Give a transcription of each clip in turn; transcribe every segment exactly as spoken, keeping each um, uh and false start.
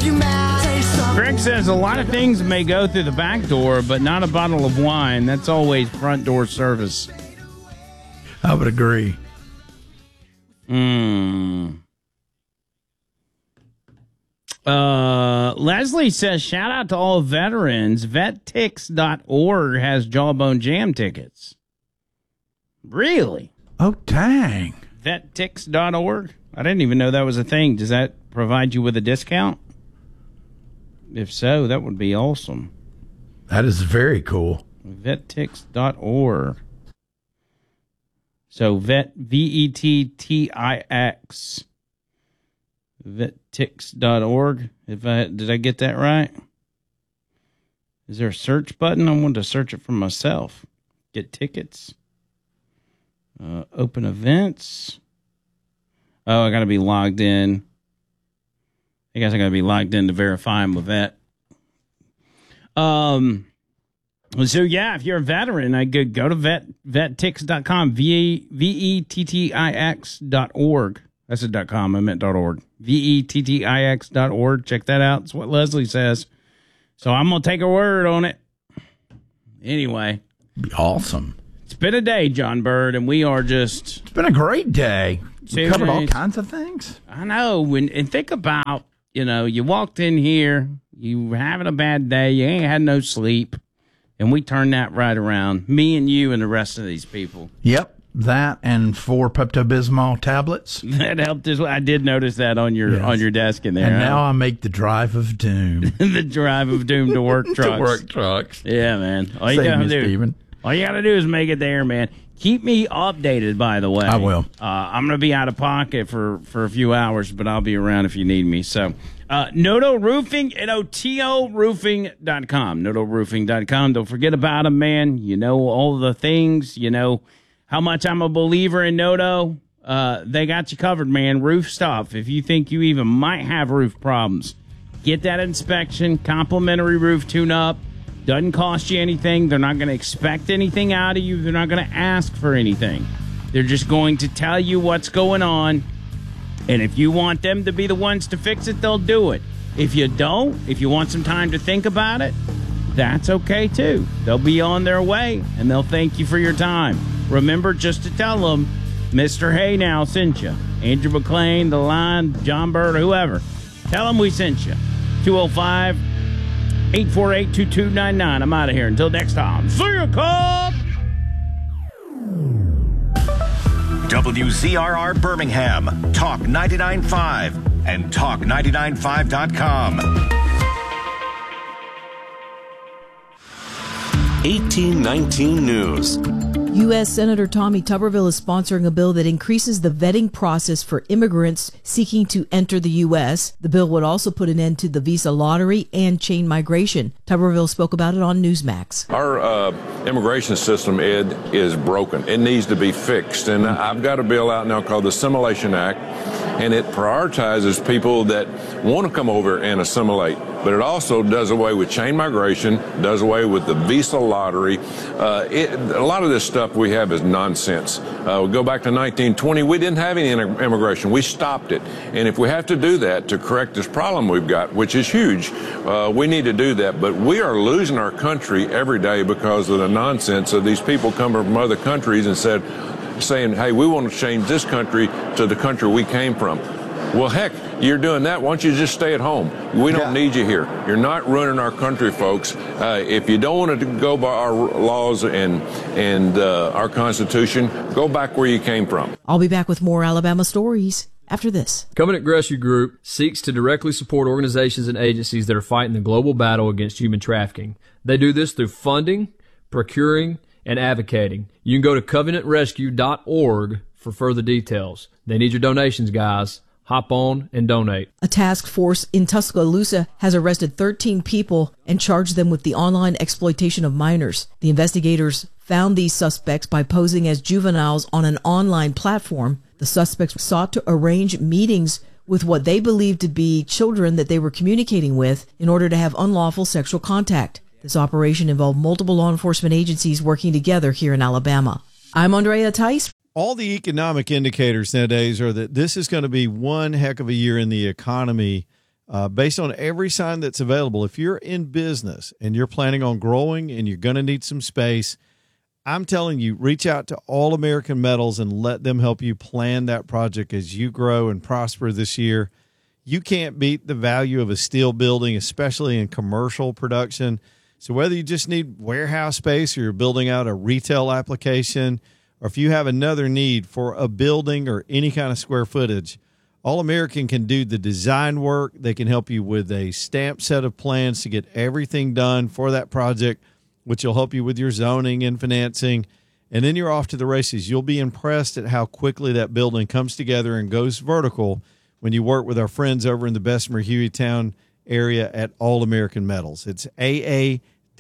you mad. Say something. Greg says a lot of things may go through the back door, but not a bottle of wine. That's always front door service. I would agree. Hmm. Uh, Leslie says, shout out to all veterans. vet tix dot org has Jawbone Jam tickets. Really? Oh, dang. vet tix dot org? I didn't even know that was a thing. Does that provide you with a discount? If so, that would be awesome. That is very cool. vet tix dot org. So vet, V E T T I X. vet tix dot org. If I did I get that right? Is there a search button? I wanted to search it for myself. Get tickets. Uh, open events. Oh, I got to be logged in. I guess I got to be logged in to verify I'm a vet. Um. So yeah, if you're a veteran, I could go to vet vet tix dot com. V E T T I X dot org. That's a dot com. I meant dot org. V E T T I X dot org. Check that out. That's what Leslie says. So I'm going to take her word on it. Anyway. Be awesome. It's been a day, John Bird, and we are just... It's been a great day. We covered all days. kinds of things. I know. When, and think about, you know, you walked in here, you were having a bad day, you ain't had no sleep, and we turned that right around. Me and you and the rest of these people. Yep. That and four Pepto-Bismol tablets. That helped as well. I did notice that on your Yes. on your desk in there. And now I make the drive of doom. the drive of doom to work trucks. to work trucks. Yeah, man. All you Save gotta me, do, Steven. all you gotta do is make it there, man. Keep me updated, by the way. I will. Uh, I'm gonna be out of pocket for, for a few hours, but I'll be around if you need me. So, uh, Noto Roofing, N O T O roofing dot com. Noto roofing dot com. Don't forget about them, man. You know all the things. You know how much I'm a believer in Noto. Uh, they got you covered, man. Roof stuff. If you think you even might have roof problems, get that inspection. Complimentary roof tune-up. Doesn't cost you anything. They're not going to expect anything out of you. They're not going to ask for anything. They're just going to tell you what's going on. And if you want them to be the ones to fix it, they'll do it. If you don't, if you want some time to think about it, that's okay too. They'll be on their way, and they'll thank you for your time. Remember just to tell them, Mister Hay now sent you. Andrew McLean, The Line, John Bird, whoever. Tell them we sent you. two oh five, eight four eight, two two nine nine. I'm out of here. Until next time. See you, Cub! W Z R R Birmingham, Talk ninety-nine point five, and talk ninety-nine five dot com. eighteen nineteen News. U S. Senator Tommy Tuberville is sponsoring a bill that increases the vetting process for immigrants seeking to enter the U S. The bill would also put an end to the visa lottery and chain migration. Tuberville spoke about it on Newsmax. Our uh, immigration system, Ed, is broken. It needs to be fixed. And I've got a bill out now called the Assimilation Act, and it prioritizes people that want to come over and assimilate. But it also does away with chain migration, does away with the visa lottery. Uh, it, a lot of this stuff we have is nonsense. Uh, we go back to nineteen twenty, we didn't have any immigration. We stopped it. And if we have to do that to correct this problem we've got, which is huge, uh, we need to do that. But we are losing our country every day because of the nonsense of these people coming from other countries and said, saying, hey, we want to change this country to the country we came from. Well, heck, you're doing that. Why don't you just stay at home? We don't yeah. need you here. You're not running our country, folks. Uh, if you don't want to go by our laws and and uh, our Constitution, go back where you came from. I'll be back with more Alabama stories after this. Covenant Rescue Group seeks to directly support organizations and agencies that are fighting the global battle against human trafficking. They do this through funding, procuring, and advocating. You can go to covenant rescue dot org for further details. They need your donations, guys. Hop on and donate. A task force in Tuscaloosa has arrested thirteen people and charged them with the online exploitation of minors. The investigators found these suspects by posing as juveniles on an online platform. The suspects sought to arrange meetings with what they believed to be children that they were communicating with in order to have unlawful sexual contact. This operation involved multiple law enforcement agencies working together here in Alabama. I'm Andrea Tice. All the economic indicators nowadays are that this is going to be one heck of a year in the economy Uh, based on every sign that's available, if you're in business and you're planning on growing and you're going to need some space, I'm telling you, reach out to All American Metals and let them help you plan that project as you grow and prosper this year. You can't beat the value of a steel building, especially in commercial production. So whether you just need warehouse space or you're building out a retail application, or if you have another need for a building or any kind of square footage, All American can do the design work. They can help you with a stamped set of plans to get everything done for that project, which will help you with your zoning and financing. And then you're off to the races. You'll be impressed at how quickly that building comes together and goes vertical when you work with our friends over in the Bessemer Hueytown area at All American Metals. It's A A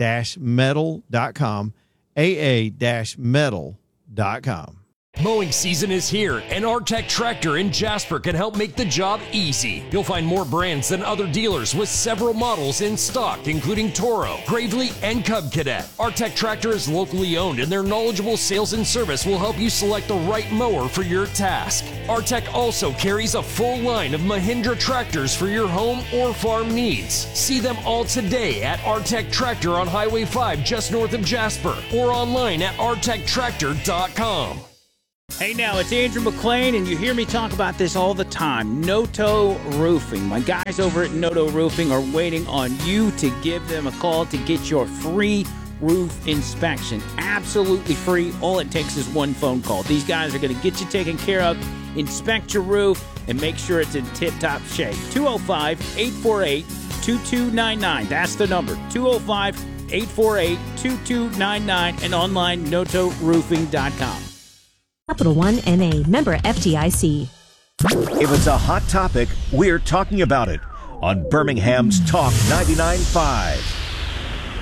metal dot com, A A metal dot com. Mowing season is here, and Artec Tractor in Jasper can help make the job easy. You'll find more brands than other dealers with several models in stock, including Toro, Gravely, and Cub Cadet. Artec Tractor is locally owned, and their knowledgeable sales and service will help you select the right mower for your task. Artec also carries a full line of Mahindra tractors for your home or farm needs. See them all today at Artec Tractor on Highway five just north of Jasper, or online at artec tractor dot com. Hey now, it's Andrew McLean, and you hear me talk about this all the time. Noto Roofing. My guys over at Noto Roofing are waiting on you to give them a call to get your free roof inspection. Absolutely free. All it takes is one phone call. These guys are going to get you taken care of, inspect your roof, and make sure it's in tip-top shape. two oh five, eight four eight, two two nine nine. That's the number. two oh five, eight four eight, two two nine nine, and online noto roofing dot com. Capital One N A, member F D I C. If it's a hot topic, we're talking about it on Birmingham's Talk ninety-nine point five.